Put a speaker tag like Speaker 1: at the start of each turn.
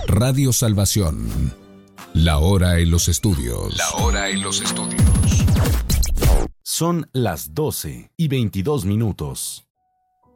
Speaker 1: Radio Salvación. La hora en los estudios. La hora en los estudios.
Speaker 2: Son las 12:22.